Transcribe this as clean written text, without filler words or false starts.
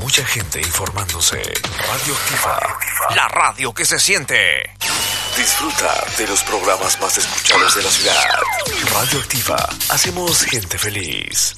mucha gente informándose. Radioactiva, la radio que se siente. Disfruta de los programas más escuchados de la ciudad. Radioactiva, hacemos gente feliz.